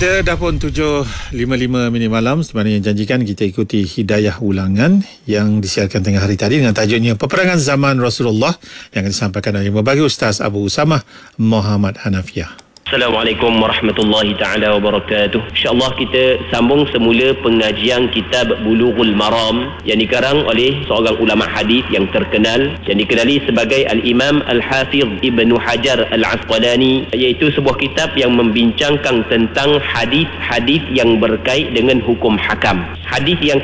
Kita dah pun 7.55 minit malam. Sebenarnya janjikan kita ikuti hidayah ulangan yang disiarkan tengah hari tadi dengan tajuknya Peperangan Zaman Rasulullah yang disampaikan oleh berbagai Ustaz Abu Usamah Muhammad Hanafiah. Assalamualaikum warahmatullahi ta'ala wabarakatuh. InsyaAllah kita sambung semula pengajian kitab Bulughul Maram yang dikarang oleh seorang ulama hadis yang terkenal yang dikenali sebagai Al-Imam Al-Hafiz Ibnu Hajar Al-Asqalani, iaitu sebuah kitab yang membincangkan tentang hadis-hadis yang berkait dengan hukum hakam. Hadis yang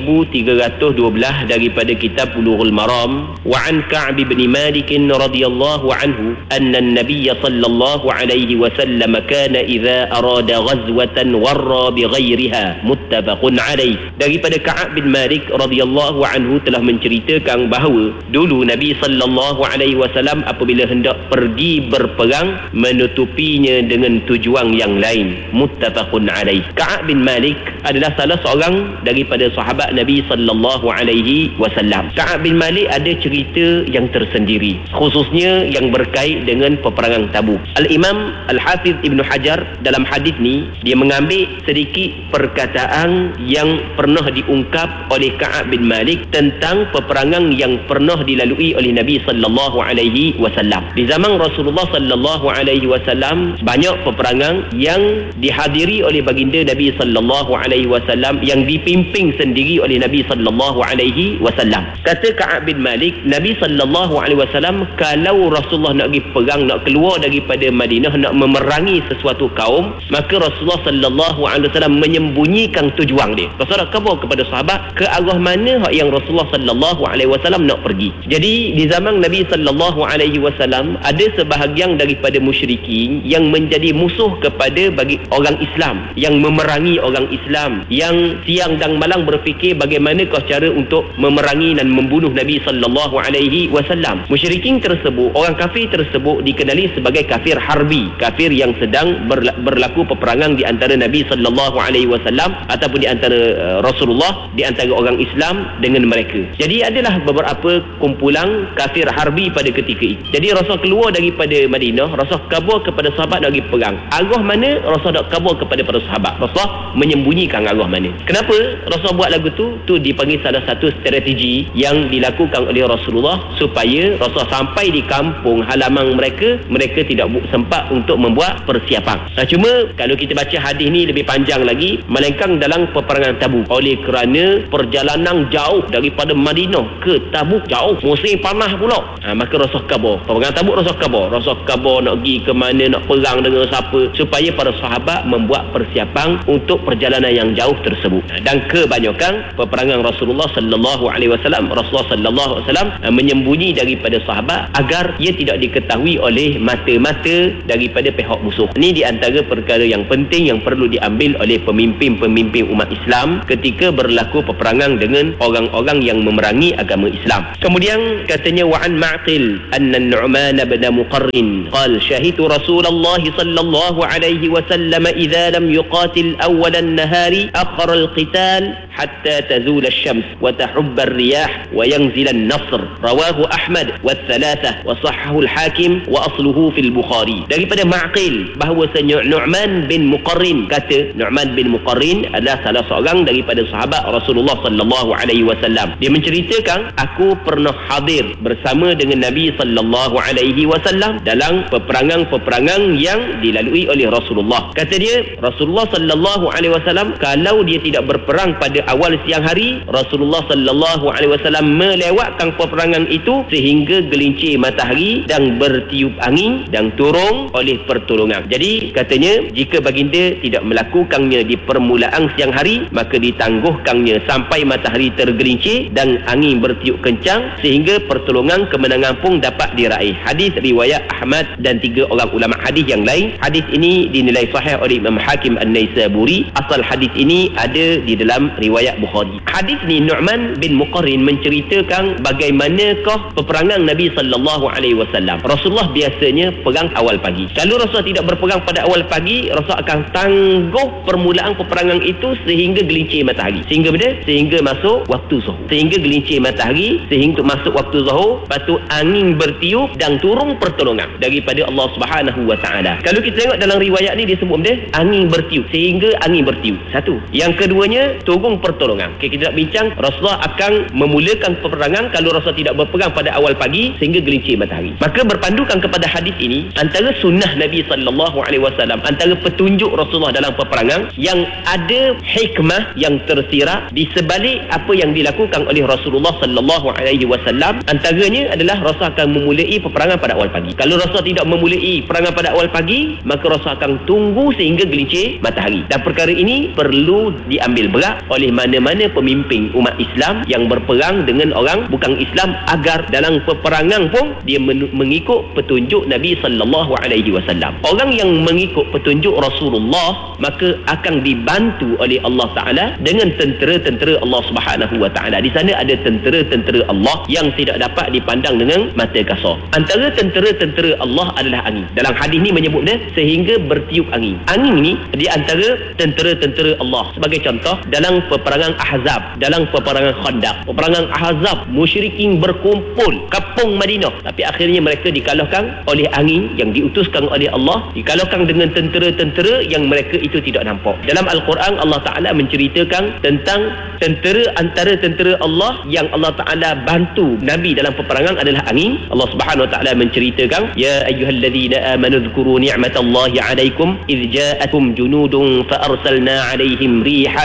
ke-1312 daripada kitab Bulughul Maram. Wa an Ka'b bin Malik radhiyallahu anhu anna an-nabiy sallallahu alaihi wasallam kana idza arada ghazwatan warra bighairiha, muttafaqun alaih. Daripada Ka'ab bin Malik radhiyallahu anhu telah menceritakan bahawa dulu Nabi sallallahu alaihi wasallam apabila hendak pergi berperang menutupinya dengan tujuan yang lain, muttafaqun alaih. Ka'ab bin Malik adalah salah seorang daripada sahabat Nabi sallallahu alaihi wasallam. Ka'ab bin Malik ada cerita yang tersendiri, khususnya yang berkait dengan peperangan Tabuk. Al-Imam Al-Hafiz Ibnu Hajar dalam hadis ni dia mengambil sedikit perkataan yang pernah diungkap oleh Ka'ab bin Malik tentang peperangan yang pernah dilalui oleh Nabi sallallahu alaihi wasallam. Di zaman Rasulullah sallallahu alaihi wasallam banyak peperangan yang dihadiri oleh baginda Nabi sallallahu alaihi wasallam, yang dipimpin sendiri oleh Nabi sallallahu alaihi wasallam. Kata Ka'ab bin Malik, Nabi sallallahu alaihi wasallam kalau Rasulullah nak pergi perang, nak keluar daripada Madinah, nak memerangi sesuatu kaum, maka Rasulullah sallallahu alaihi wasallam menyembunyikan tujuan dia. Rasulullah khabar kepada sahabat ke arah mana yang Rasulullah sallallahu alaihi wasallam nak pergi. Jadi di zaman Nabi sallallahu alaihi wasallam ada sebahagian daripada musyrikin yang menjadi musuh kepada bagi orang Islam, yang memerangi orang Islam, yang siang dan malam berfikir bagaimanakah cara untuk memerangi dan membunuh Nabi sallallahu alaihi wasallam. Musyrikin tersebut, orang kafir tersebut dikenali sebagai kafir harbi, kafir yang sedang berlaku peperangan di antara Nabi sallallahu alaihi wasallam ataupun di antara Rasulullah, di antara orang Islam dengan mereka. Jadi adalah beberapa kumpulan kafir harbi pada ketika itu. Jadi Rasul keluar daripada Madinah, Rasul khabar kepada sahabat nak pergi perang. Arah mana Rasul nak khabar kepada para sahabat. Rasul menyembunyikan arah mana. Kenapa Rasul buat lagu tu? Tu dipanggil salah satu strategi yang dilakukan oleh Rasulullah supaya Rasul sampai di kampung halaman mereka, mereka tidak sempat untuk membuat persiapan. Cuma kalau kita baca hadis ni lebih panjang lagi, melainkan dalam peperangan Tabuk, oleh kerana perjalanan jauh daripada Madinah ke Tabuk, jauh, musim panas pula, maka Rasul khabar. Peperangan Tabuk Rasul khabar nak pergi ke mana, nak perang dengan siapa, supaya para sahabat membuat persiapan untuk perjalanan yang jauh tersebut. Dan kebanyakan peperangan Rasulullah sallallahu alaihi wasallam, Rasulullah sallallahu alaihi wasallam menyembunyi daripada sahabat agar ia tidak diketahui oleh mata-mata daripada pihak musuh. Ini di antara perkara yang penting yang perlu diambil oleh pemimpin-pemimpin umat Islam ketika berlaku peperangan dengan orang-orang yang memerangi agama Islam. Kemudian katanya wa an Ma'qil anna Nu'man bin Muqarrin qala syahidtu Rasulullah sallallahu alaihi wasallam idza lam yuqatil awwal an-nahari akhara al-qital hatta tazul asy-syams wa tahubba ar-riyah wa yanzil an-nasr. Rawahu Ahmad wa ats-tsalatsah wa sahhahu al-Hakim wa asluhu fil Bukhari. Daripada Ma'qil bahawasanya Nu'man bin Muqarrin kata, Nu'man bin Muqarrin adalah salah seorang daripada sahabat Rasulullah sallallahu alaihi wasallam. Dia menceritakan, aku pernah hadir bersama dengan Nabi sallallahu alaihi wasallam dalam peperangan-peperangan yang dilalui oleh Rasulullah. Kata dia, Rasulullah sallallahu alaihi wasallam kalau dia tidak berperang pada awal siang hari, Rasulullah sallallahu alaihi wasallam melewatkan peperangan itu sehingga gelincir matahari dan bertiup angin dan turun oleh pertolongan. Jadi katanya jika baginda tidak melakukannya di permulaan siang hari, maka ditangguhkannya sampai matahari tergelincir dan angin bertiup kencang sehingga pertolongan kemenangan pun dapat diraih. Hadis riwayat Ahmad dan 3 orang ulama hadis yang lain. Hadis ini dinilai sahih oleh Imam Hakim An-Naisaburi. Asal hadis ini ada di dalam riwayat riwayat Bukhari. Hadis ni Nu'man bin Muqarrin menceritakan bagaimanakah peperangan Nabi sallallahu alaihi wasallam. Rasulullah biasanya perang awal pagi. Kalau Rasulullah tidak berperang pada awal pagi, Rasulullah akan tangguh permulaan peperangan itu sehingga gelincir matahari. Sehingga masuk waktu zuhur. Sehingga gelincir matahari, sehingga masuk waktu zuhur, lepas tu angin bertiup dan turun pertolongan daripada Allah Subhanahu wa taala. Kalau kita tengok dalam riwayat ni disebut dia angin bertiup, sehingga angin bertiup. Satu. Yang keduanya turun pertolongan. Okay, kita nak bincang Rasulullah akan memulakan peperangan kalau Rasulullah tidak berperang pada awal pagi sehingga gelincir matahari. Maka berpandukan kepada hadis ini, antara sunnah Nabi sallallahu alaihi wasallam, antara petunjuk Rasulullah dalam peperangan yang ada hikmah yang tersirat di sebalik apa yang dilakukan oleh Rasulullah sallallahu alaihi wasallam, antaranya adalah Rasul akan memulai peperangan pada awal pagi. Kalau Rasul tidak memulai peperangan pada awal pagi, maka Rasul akan tunggu sehingga gelincir matahari. Dan perkara ini perlu diambil berat oleh mana-mana pemimpin umat Islam yang berperang dengan orang bukan Islam, agar dalam peperangan pun dia mengikut petunjuk Nabi sallallahu alaihi wasallam. Orang yang mengikut petunjuk Rasulullah maka akan dibantu oleh Allah Taala dengan tentera-tentera Allah Subhanahu wa taala. Di sana ada tentera-tentera Allah yang tidak dapat dipandang dengan mata kasar. Antara tentera-tentera Allah adalah angin. Dalam hadis ni menyebutnya sehingga bertiup angin. Angin ni di antara tentera-tentera Allah. Sebagai contoh, dalam peperangan Ahzab, dalam peperangan Khandaq, peperangan Ahzab, musyrikin berkumpul kapung Madinah, tapi akhirnya mereka dikalahkan oleh angin yang diutuskan oleh Allah, dikalahkan dengan tentera-tentera yang mereka itu tidak nampak. Dalam Al-Quran Allah Ta'ala menceritakan tentang antara tentera Allah yang Allah Ta'ala bantu Nabi dalam peperangan adalah angin. Allah Subhanahu Wa Ta'ala menceritakan, ya ayyuhalladzina amanu dhkuru ni'matallahi 'alaikum idh ja'akum junudun fa'arsalna 'alaihim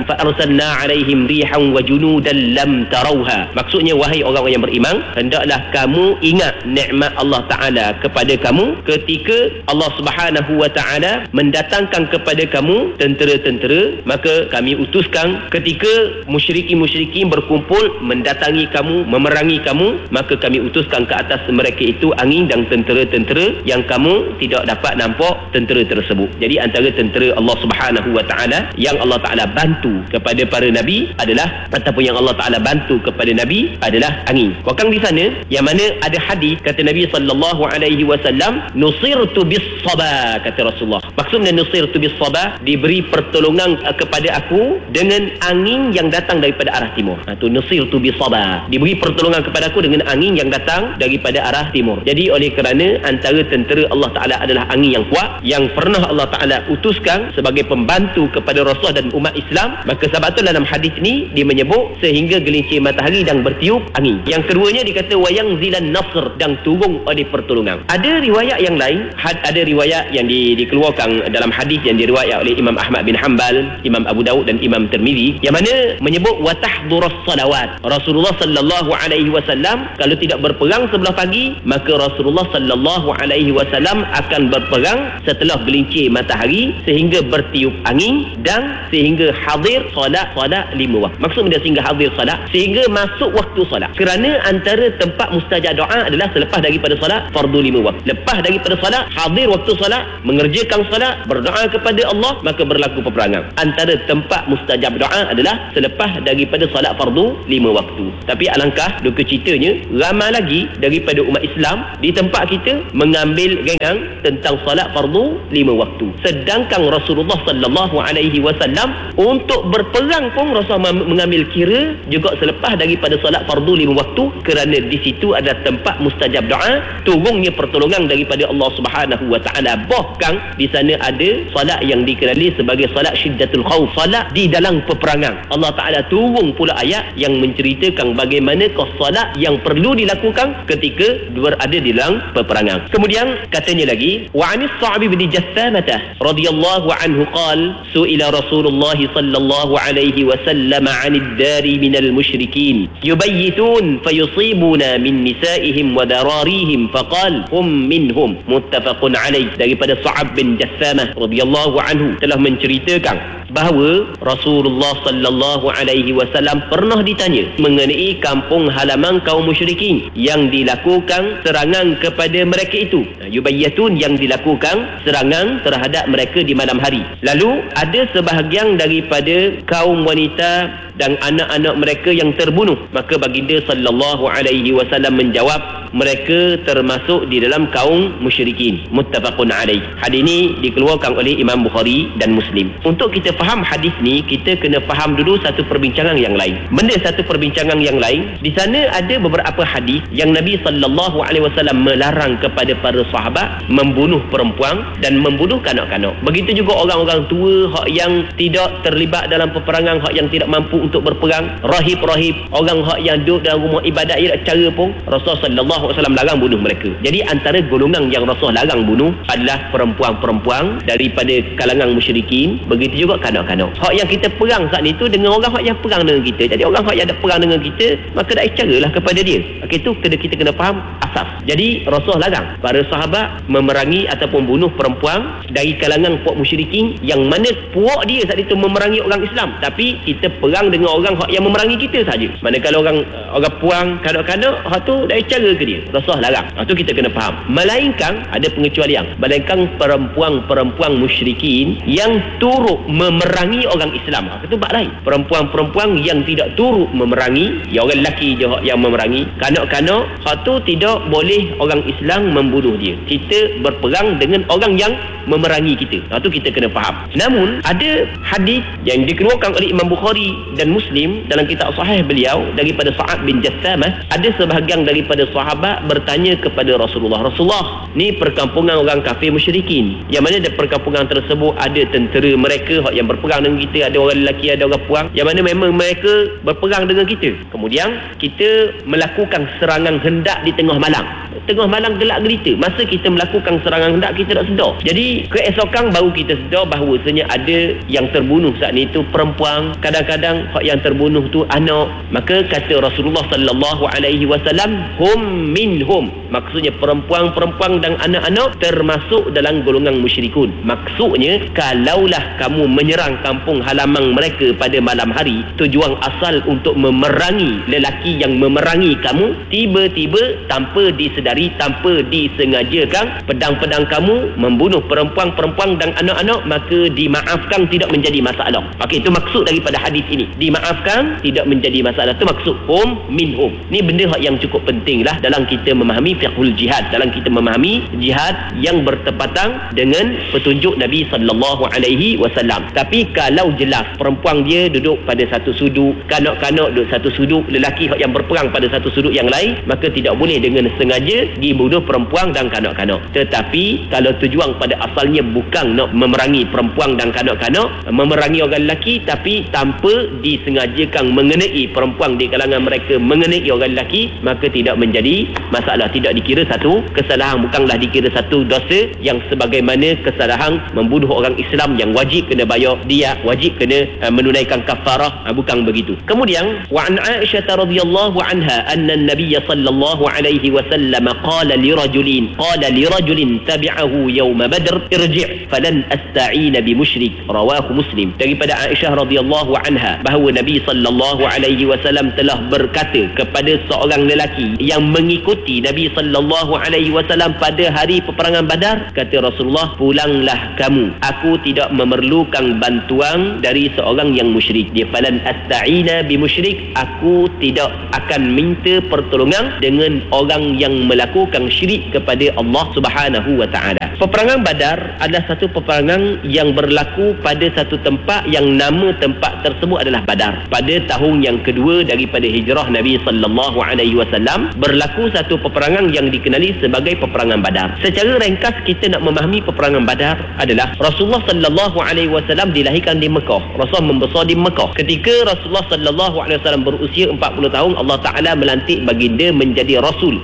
rihan wa junudan lam tarawha. Maksudnya, wahai orang-orang yang beriman, hendaklah kamu ingat nikmat Allah Ta'ala kepada kamu ketika Allah Subhanahu Wa Ta'ala mendatangkan kepada kamu tentera-tentera, maka kami utuskan ketika musyrikin berkumpul mendatangi kamu, memerangi kamu, maka kami utuskan ke atas mereka itu angin dan tentera-tentera yang kamu tidak dapat nampak tentera tersebut. Jadi antara tentera Allah Subhanahu Wa Ta'ala yang Allah Ta'ala bantu kepada para Nabi adalah, ataupun yang Allah Ta'ala bantu kepada Nabi adalah angin. Wakang di sana yang mana ada hadis kata Nabi sallallahu alaihi wasallam, nusirtu bis sabah, kata Rasulullah. Maksudnya nusirtu bis sabah, diberi pertolongan kepada aku dengan angin yang datang daripada arah timur. Itu nusirtu bis sabah, diberi pertolongan kepada aku dengan angin yang datang daripada arah timur. Jadi oleh kerana antara tentera Allah Ta'ala adalah angin yang kuat, yang pernah Allah Ta'ala utuskan sebagai pembantu kepada Rasul dan umat Islam, maka sebab itu dalam hadis ni dia menyebut sehingga gelincir matahari dan bertiup angin. Yang keduanya dikata wayang zilan nasr, dan turun oleh pertolongan. Ada riwayat yang lain, ada riwayat yang dikeluarkan dalam hadis yang diriwayat oleh Imam Ahmad bin Hanbal, Imam Abu Daud dan Imam Tirmizi, yang mana menyebut watahdurus salawat. Rasulullah sallallahu alaihi wasallam kalau tidak berperang sebelah pagi, maka Rasulullah sallallahu alaihi wasallam akan berperang setelah gelincir matahari sehingga bertiup angin dan sehingga hadir solat 5 waktu. Maksudnya sehingga hadir solat, sehingga masuk waktu solat. Kerana antara tempat mustajab doa adalah selepas daripada solat fardu 5 waktu. Lepas daripada solat, hadir waktu solat, mengerjakan solat, berdoa kepada Allah, maka berlaku peperangan. Antara tempat mustajab doa adalah selepas daripada solat fardu 5 waktu. Tapi alangkah duka citanya, ramai lagi daripada umat Islam di tempat kita mengambil gengang tentang solat fardu 5 waktu. Sedangkan Rasulullah sallallahu alaihi wasallam untuk berperang pun Rasulullah mengambil kira juga selepas daripada solat fardu 5 waktu, kerana di situ ada tempat mustajab doa, turunnya pertolongan daripada Allah Subhanahu Wa Ta'ala. Bahkan di sana ada solat yang dikenali sebagai solat syiddatul khauf, solat di dalam peperangan. Allah Ta'ala turun pula ayat yang menceritakan bagaimanakah solat yang perlu dilakukan ketika berada di dalam peperangan. Kemudian katanya lagi, wa anis Sa'b bin Jassamah radhiyallahu anhu qala su'ila Rasulullah sallallahu alaihi wasallam 'anid dari minal musyrikin yubayyitun fayusibuna min nisa'ihim wa dararihim faqal hum minhum, muttafaqun alaih. Daripada Sa'b bin Jassamah radhiyallahu anhu telah menceritakan bahawa Rasulullah sallallahu alaihi wasallam pernah ditanya mengenai kampung halaman kaum musyrikin yang dilakukan serangan kepada mereka itu. Yubayyatun, yang dilakukan serangan terhadap mereka di malam hari. Lalu ada sebahagian daripada kaum wanita dan anak-anak mereka yang terbunuh. Maka baginda sallallahu alaihi wasallam menjawab, mereka termasuk di dalam kaum musyrikin. Muttafaqun alaih. Hadis ini dikeluarkan oleh Imam Bukhari dan Muslim. Untuk kita faham hadis ni, kita kena faham dulu satu perbincangan yang lain. Benda satu perbincangan yang lain, di sana ada beberapa hadis yang Nabi sallallahu alaihi wasallam melarang kepada para sahabat membunuh perempuan dan membunuh kanak-kanak. Begitu juga orang-orang tua hak yang tidak terlibat dalam peperangan, hak yang tidak mampu untuk berperang, rahib-rahib, orang hak yang duduk dalam rumah ibadat ia cara pun Rasulullah sallallahu alaihi wasallam larang bunuh mereka. Jadi antara golongan yang Rasul larang bunuh adalah perempuan-perempuan daripada kalangan musyrikin, begitu juga kanak-kanak. Hak yang kita perang saat ni tu dengan orang hak yang perang dengan kita. Jadi orang hak yang ada perang dengan kita, maka dah caralah kepada dia. Okey, tu kita kena faham asas. Jadi Rasul larang para sahabat memerangi ataupun bunuh perempuan dari kalangan puak musyrikin yang mana puak dia saat itu memerangi orang Islam, tapi kita perang dengan orang hak yang memerangi kita saja. Manakala orang puang kanak-kanak, hak tu dah cara ke dia. Rasul larang. Itu kita kena faham. Melainkan ada pengecualian. Melainkan perempuan-perempuan musyrikin yang turut memerangi orang Islam. Itu bab lain. Perempuan-perempuan yang tidak turut memerangi, ya orang lelaki je yang memerangi. Kanak-kanak, hak tu tidak boleh orang Islam membunuh dia. Kita berperang dengan orang yang memerangi kita. Itu kita kena faham. Namun ada hadis yang dikeluarkan oleh Imam Bukhari dan Muslim dalam kitab sahih beliau daripada Sa'ad bin Jassamah. Ada sebahagian daripada sahabat bertanya kepada Rasulullah, ni perkampungan orang kafir musyrikin, yang mana di perkampungan tersebut ada tentera mereka yang berperang dengan kita, ada orang lelaki, ada orang puang, yang mana memang mereka berperang dengan kita. Kemudian kita melakukan serangan hendak di tengah malam gelap gelita. Masa kita melakukan serangan hendak, kita tak sedar. Jadi keesokan baru kita sedar bahawasanya ada yang terbunuh saat itu perempuan, kadang-kadang yang terbunuh tu anak. Maka kata Rasulullah sallallahu alaihi wasallam, hum minhum, maksudnya perempuan-perempuan dan anak-anak termasuk dalam golongan musyrikun. Maksudnya kalaulah kamu menyerang kampung halaman mereka pada malam hari, tujuan asal untuk memerangi lelaki yang memerangi kamu, tiba-tiba tanpa disedari, tanpa disengajakan, pedang-pedang kamu membunuh perempuan-perempuan dan anak-anak, maka dimaafkan, tidak menjadi masalah. Okey, itu maksud daripada hadis ini. Dimaafkan, tidak menjadi masalah. Itu maksud hum minhum. Ni benda yang cukup penting lah dalam kita memahami fiqhul jihad, dalam kita memahami jihad yang bertepatan dengan petunjuk Nabi sallallahu alaihi wasallam. Tapi kalau jelas perempuan dia duduk pada satu sudut, kanak-kanak duduk satu sudut, lelaki yang berperang pada satu sudut yang lain, maka tidak boleh dengan sengaja dibunuh perempuan dan kanak-kanak. Tetapi kalau tujuan pada asalnya bukan nak memerangi perempuan dan kanak-kanak, memerangi orang lelaki, tapi tanpa disengajakan mengenai perempuan di kalangan mereka, mengenai orang lelaki, maka tidak menjadi masalah, tidak dikira satu kesalahan, bukanlah dikira satu dosa yang sebagaimana kesalahan membunuh orang Islam yang wajib kena bayar diat, wajib kena menunaikan kafarah, bukan begitu. Kemudian wa an Aisyah radhiyallahu anha anna an-nabiy sallallahu alaihi wasallam qala li rajulin tabi'ahu yawm badr irji' falan asta'in bi musyrik, rawahu Muslim. Daripada Aisyah radhiyallahu anha bahawa Nabi sallallahu alaihi wasallam telah berkata kepada seorang lelaki yang mengikuti Nabi sallallahu alaihi wasallam pada hari peperangan Badar, kata Rasulullah, pulanglah kamu, aku tidak memerlukan bantuan dari seorang yang musyrik. Dia falan asta'ina bi musyrik, aku tidak akan minta pertolongan dengan orang yang melakukan syirik kepada Allah Subhanahu wa taala. Peperangan Badar adalah satu peperangan yang berlaku pada satu tempat yang nama tempat tersebut adalah Badar. Pada tahun yang kedua daripada hijrah Nabi sallallahu alaihi wasallam berlaku satu peperangan yang dikenali sebagai peperangan Badar. Secara ringkas kita nak memahami peperangan Badar adalah Rasulullah sallallahu alaihi wasallam dilahirkan di Mekah. Rasul membesar di Mekah. Ketika Rasulullah sallallahu alaihi wasallam berusia 40 tahun, Allah Taala melantik baginda menjadi rasul